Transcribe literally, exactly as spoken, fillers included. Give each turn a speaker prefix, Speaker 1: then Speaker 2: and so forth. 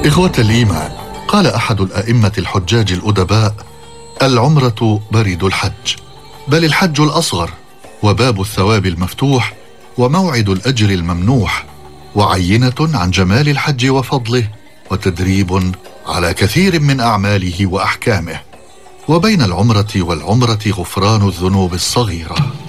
Speaker 1: إخوة الإيمان، قال أحد الأئمة الحجاج الأدباء: العمرة بريد الحج، بل الحج الأصغر، وباب الثواب المفتوح، وموعد الأجر الممنوح، وعينة عن جمال الحج وفضله، وتدريب على كثير من أعماله وأحكامه. وبين العمرة والعمرة غفران الذنوب الصغيرة.